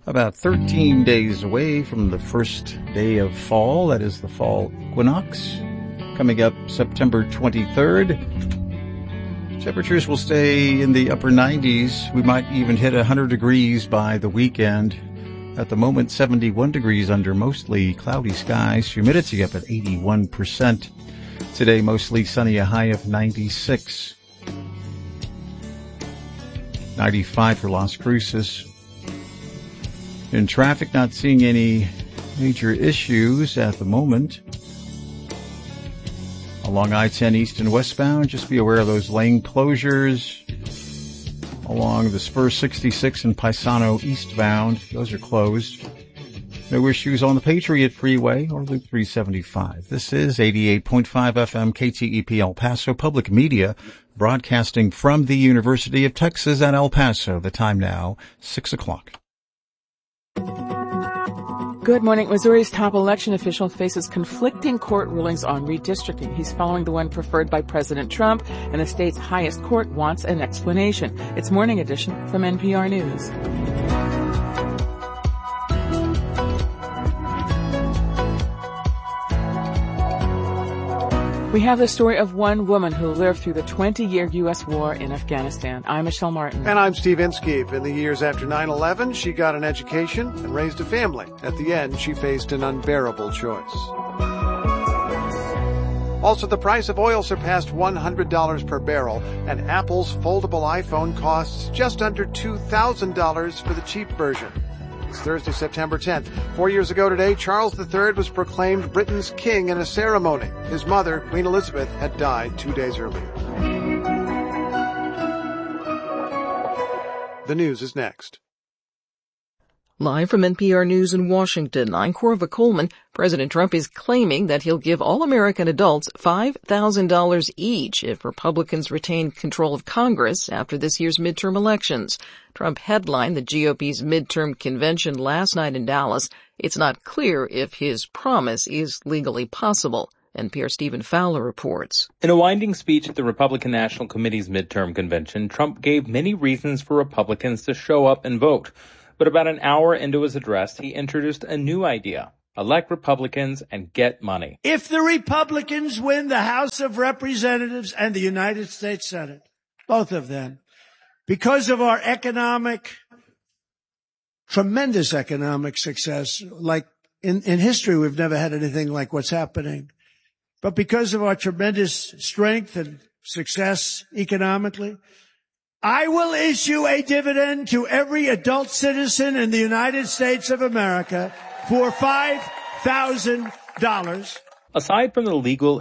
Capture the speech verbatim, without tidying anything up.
About thirteen days away from the first day of fall. That is the fall equinox. Coming up September twenty-third. Temperatures will stay in the upper nineties. We might even hit one hundred degrees by the weekend. At the moment, seventy-one degrees under mostly cloudy skies. Humidity up at eighty-one percent. Today, mostly sunny, a high of ninety-six. ninety-five for Las Cruces. In traffic, not seeing any major issues at the moment. Along I ten east and westbound, just be aware of those lane closures. Along the Spur sixty-six and Paisano eastbound, those are closed. No issues on the Patriot Freeway or Loop three seventy-five. This is eighty-eight point five F M K T E P El Paso Public Media, broadcasting from the University of Texas at El Paso. The time now, six o'clock. Good morning. Missouri's top election official faces conflicting court rulings on redistricting. He's following the one preferred by President Trump, and the state's highest court wants an explanation. It's Morning Edition from N P R News. We have the story of one woman who lived through the twenty-year U S war in Afghanistan. I'm Michelle Martin. And I'm Steve Inskeep. In the years after nine eleven, she got an education and raised a family. At the end, she faced an unbearable choice. Also, the price of oil surpassed one hundred dollars per barrel, and Apple's foldable iPhone costs just under two thousand dollars for the cheap version. It's Thursday, September tenth. Four years ago today, Charles the Third was proclaimed Britain's king in a ceremony. His mother, Queen Elizabeth, had died two days earlier. The news is next. Live from N P R News in Washington, I'm Corva Coleman. President Trump is claiming that he'll give all American adults five thousand dollars each if Republicans retain control of Congress after this year's midterm elections. Trump headlined the G O P's midterm convention last night in Dallas. It's not clear if his promise is legally possible. N P R Stephen Fowler reports. In a winding speech at the Republican National Committee's midterm convention, Trump gave many reasons for Republicans to show up and vote. But about an hour into his address, he introduced a new idea. Elect Republicans and get money. If the Republicans win the House of Representatives and the United States Senate, both of them, because of our economic, tremendous economic success, like in, in history, we've never had anything like what's happening. But because of our tremendous strength and success economically, I will issue a dividend to every adult citizen in the United States of America for five thousand dollars. Aside from the legal